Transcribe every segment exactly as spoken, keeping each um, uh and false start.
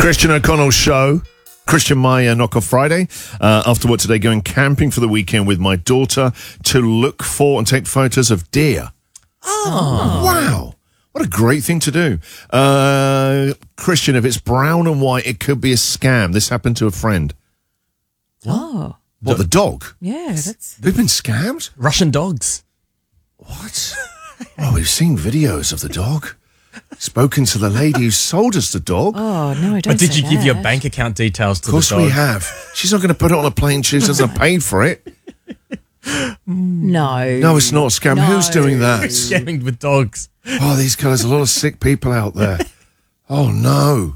Christian O'Connell Show. Christian, my uh, Knock Off Friday. Uh, after what today, going camping for the weekend with my daughter to look for and take photos of deer. Oh. Wow. What a great thing to do. Uh, Christian, if it's brown and white, it could be a scam. This happened to a friend. Oh. What, the dog? Yeah, that's... They've been scammed? Russian dogs. What? Oh, we've seen videos of the dog. Spoken to the lady who sold us the dog. Oh, no, I don't But did say you give that. your bank account details to Of course the dog? we have. She's not going to put it on a plane. She hasn't paid for it. No. No, it's not a scam. No. Who's doing that? Scamming with dogs. Oh, these guys, a lot of sick people out there. Oh, no.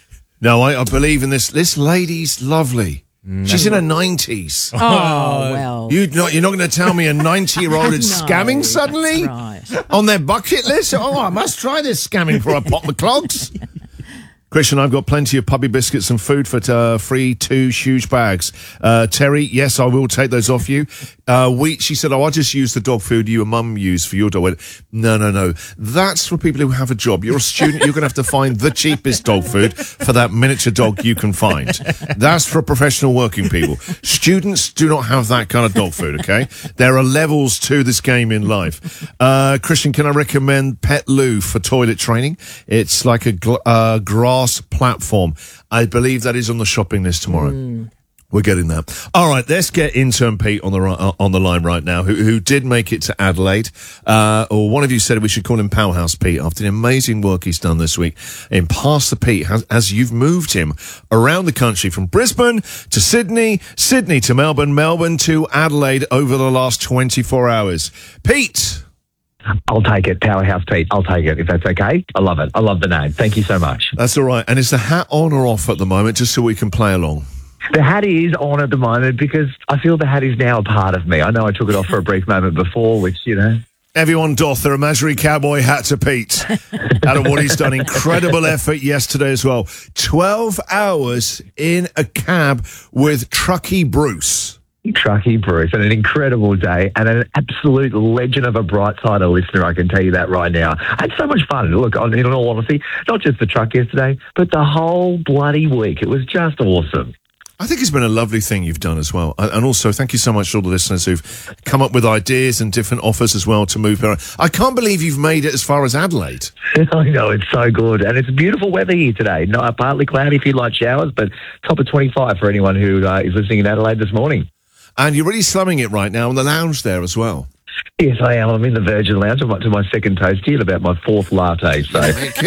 No, I, I believe in this. This lady's lovely. Mm. She's in her nineties. Oh, well. You not, you're not going to tell me a ninety-year-old is No, scamming suddenly? that's right. On their bucket list? Oh, I must try this scamming before I pop my clogs. Christian, I've got plenty of puppy biscuits and food for uh, free two huge bags. Uh, Terry, yes, I will take those off you. Uh, we, she said, oh, I'll just use the dog food you and mum use for your dog. I went, no, no, no. That's for people who have a job. You're a student. You're going to have to find the cheapest dog food for that miniature dog you can find. That's for professional working people. Students do not have that kind of dog food, okay? There are levels to this game in life. Uh, Christian, can I recommend Pet Loo for toilet training? It's like a gl- uh, grass platform. I believe that is on the shopping list tomorrow. Mm. We're getting that. All right, let's get intern Pete on the uh, on the line right now, who who did make it to Adelaide. Uh, or one of you said we should call him Powerhouse Pete after the amazing work he's done this week in Pass the Pete, as, as you've moved him around the country from Brisbane to Sydney, Sydney to Melbourne, Melbourne to Adelaide over the last twenty-four hours. Pete. I'll take it. Powerhouse Pete. I'll take it if that's okay. I love it. I love the name. Thank you so much. That's all right. And is the hat on or off at the moment, just so we can play along? The hat is on at the moment because I feel the hat is now a part of me. I know I took it off for a brief moment before, which, you know. Everyone doth their imaginary cowboy hat to Pete. Out of what he's done. Incredible effort yesterday as well. twelve hours in a cab with Truckee Bruce. Truckee Bruce, and an incredible day, and an absolute legend of a Brightsider listener, I can tell you that right now. I had so much fun. Look, in all honesty, not just the truck yesterday, but the whole bloody week. It was just awesome. I think it's been a lovely thing you've done as well. And also, thank you so much to all the listeners who've come up with ideas and different offers as well to move around. I can't believe you've made it as far as Adelaide. I know, it's so good. And it's beautiful weather here today. Not partly cloudy if you like showers, but top of twenty-five for anyone who uh, is listening in Adelaide this morning. And you're really slumming it right now in the lounge there as well. Yes, I am. I'm in the Virgin Lounge. I'm up to my second toast here, about my fourth latte. So,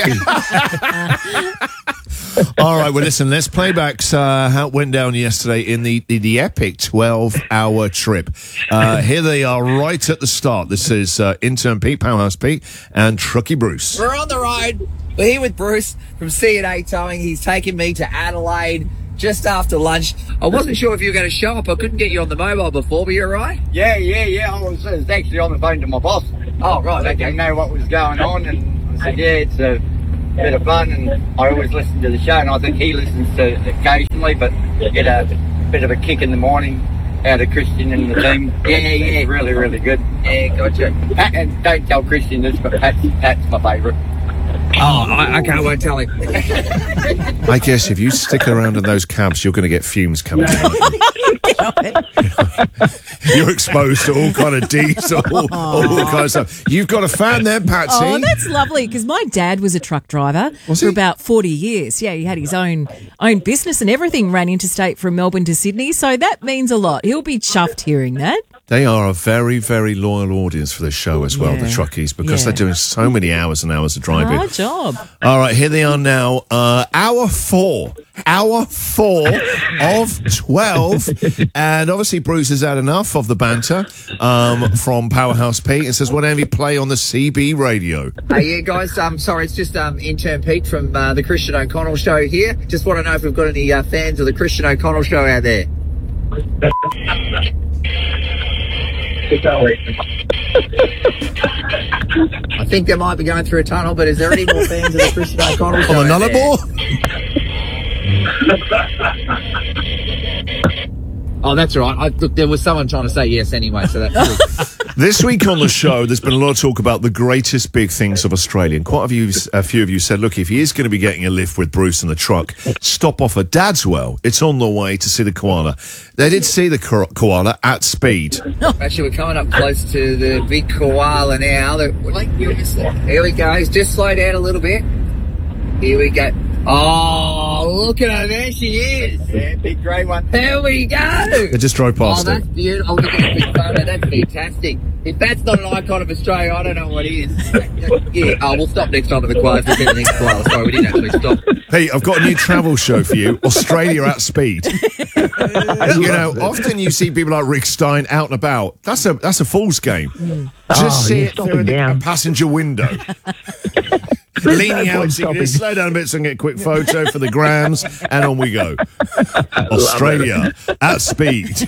all right. Well, listen. Let's play back uh, how it went down yesterday in the the, the epic twelve-hour trip. Uh, here they are, right at the start. This is uh, intern Pete, Powerhouse Pete, and Truckee Bruce. We're on the road. We're here with Bruce from C and A Towing. He's taking me to Adelaide just after lunch. I wasn't sure if you were going to show up. I couldn't get you on the mobile before, but you're right. Yeah, yeah, yeah. I was, I was actually on the phone to my boss. Oh, right, okay. Didn't know what was going on, and I said, yeah, it's a bit of fun, and I always listen to the show, and I think he listens to it occasionally, but get a bit of a kick in the morning out of Christian and the team. Yeah, yeah, yeah. Really, really good. Yeah, gotcha. Pat, and don't tell Christian this, but Pat's, Pat's my favourite. Oh, I, I can't wait to tell him. I guess if you stick around in those cabs, you're going to get fumes coming out. You're exposed to all kind of diesel, all, all kinds of stuff. You've got a fan there, Patsy. Oh, that's lovely, because my dad was a truck driver Was for he? about forty years. Yeah, he had his own own business and everything, ran interstate from Melbourne to Sydney, so that means a lot. He'll be chuffed hearing that. They are a very, very loyal audience for this show as well, Yeah. the Truckies, because Yeah. they're doing so many hours and hours of driving. Hard job. All right, here they are now. Uh, hour four. Hour four of twelve. And obviously, Bruce has had enough of the banter um, from Powerhouse Pete and says, whatever you play on the C B radio. Hey, yeah, guys. Um, sorry, it's just um, intern Pete from uh, the Christian O'Connell Show here. Just want to know if we've got any uh, fans of the Christian O'Connell Show out there. I think they might be going through a tunnel, but is there any more fans of the Christian O'Connell Show? On the out there? Nullarbor? Oh, that's all right. I, look, there was someone trying to say yes anyway, so that's good. This week on the show, there's been a lot of talk about the greatest big things of Australia. And quite a few, a few of you said, look, if he is going to be getting a lift with Bruce in the truck, stop off at Dadswell. It's on the way to see the koala. They did see the ko- koala at speed. Actually, we're coming up close to the big koala now. Here we go. Just slow down a little bit. Here we go. Oh, look at her. There she is. Yeah, big grey one. There we go. They just drove Oh, past that's it. beautiful. Oh, look at that big photo. That's fantastic. If that's not an icon of Australia, I don't know what is. Yeah. Oh, we'll stop next time at the koala. We'll get the next koala. Sorry, we didn't actually stop. Pete, I've got a new travel show for you, Australia at speed. You know, often you see people like Rick Stein out and about. That's a that's a fool's game. Just Oh, see yeah, it stop through him the down. passenger window. Leaning out, so you can just slow down a bit so I can get a quick photo for the grams, and on we go. Australia at speed.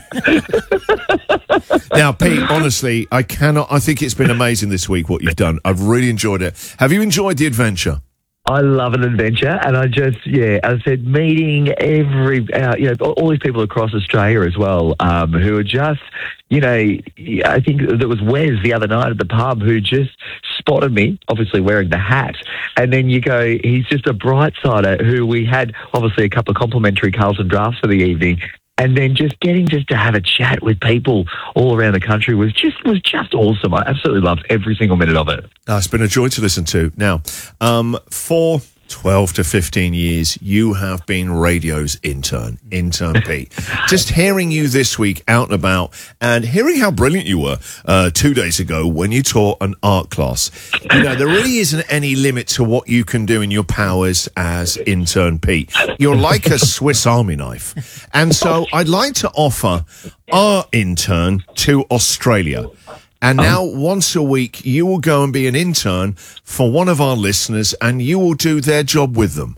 Now, Pete, honestly, I cannot, I think it's been amazing this week what you've done. I've really enjoyed it. Have you enjoyed the adventure? I love an adventure, and I just, yeah, as I said, meeting every, uh, you know, all all these people across Australia as well, um, who are just, you know, I think there was Wes the other night at the pub who just spotted me, obviously wearing the hat, and then you go, he's just a bright sider who we had, obviously, a couple of complimentary Carlton drafts for the evening. And then just getting just to have a chat with people all around the country was just was just awesome. I absolutely loved every single minute of it. Uh, it's been a joy to listen to. Now, um, for twelve to fifteen years, you have been radio's intern, intern Pete. Just hearing you this week out and about and hearing how brilliant you were uh, two days ago when you taught an art class. You know, there really isn't any limit to what you can do in your powers as intern Pete. You're like a Swiss Army knife. And so I'd like to offer our intern to Australia. And now, once a week, you will go and be an intern for one of our listeners, and you will do their job with them.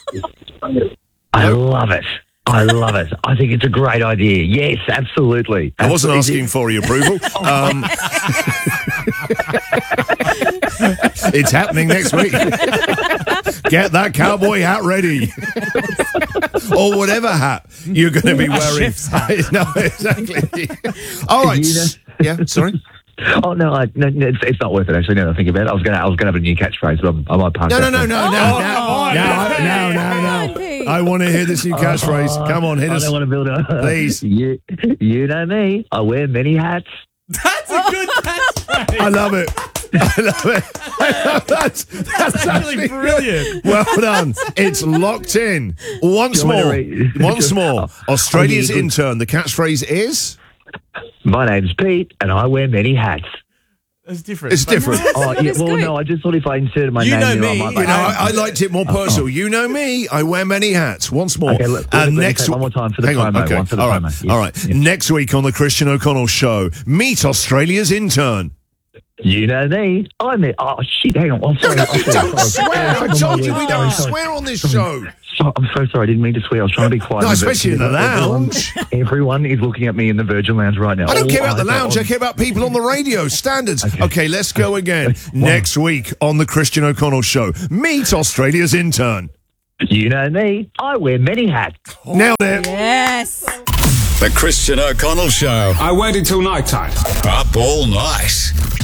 I love it. I love it. I think it's a great idea. Yes, absolutely. I wasn't Absolutely. asking for your approval. Um, it's happening next week. Get that cowboy hat ready. Or whatever hat you're going to be wearing. chef's hat. No, exactly. All right. You know- Yeah, sorry. Oh no, I, no, no it's, it's not worth it. Actually, now that I think about it, I was going to, I was going to have a new catchphrase, but I'm, I might pass. No, no, that no, one. no, no, no, on. no, no, no, no. Pete. I want to hear this new catchphrase. Come on, hit I us. don't want to build a. Please. You, you know me. I wear many hats. That's a good catchphrase. I love it. I love it. I love that. That's Actually, actually brilliant. well done. It's locked in. Once Do you want more. me to read- Once more. Australia's Oh, yeah, good. intern. The catchphrase is? My name's Pete, and I wear many hats. It's different. It's different. Oh That yeah, is well, great. no, I just thought if I inserted my You name know there, I me, might. You know, I, I liked it more personal. You know me. I wear many hats. Once more. Okay, let- let and me next take one more time for the Hang on. promo, Okay. one for the all right. promo. Yeah, All right. yeah. Next week on the Christian O'Connell Show, meet Australia's intern. You know me. I'm it. Oh shit! Hang on. I'm sorry. I'm sorry. Don't swear. I told you we don't Sorry, sorry. swear on this show. So, I'm so sorry. I didn't mean to swear. I was trying to be quiet. No, But especially in the everyone- lounge. Everyone is looking at me in the Virgin Lounge right now. I don't All care about the eyes are lounge. I on- care about people on the radio. Standards. Okay, Okay. let's go again. Next week on the Christian O'Connell Show, meet Australia's intern. You know me. I wear many hats. Nailed it. Yes. The Christian O'Connell Show. I waited till night time. Up all night.